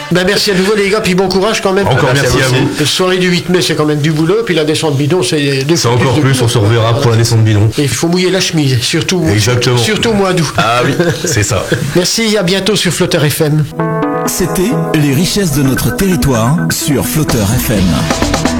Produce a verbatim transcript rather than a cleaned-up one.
Ben, merci à nouveau les gars, puis bon courage quand même. Encore merci, merci à vous. La soirée du huit mai, c'est quand même du boulot, puis la descente bidon, c'est deux C'est encore plus, on se reverra pour la descente bidon. Et il faut mouiller la chemise, surtout, Exactement. surtout au mois d'août. Ah oui, c'est ça. Merci, à bientôt sur Flotteur F M. C'était Les richesses de notre territoire sur Flotteur F M.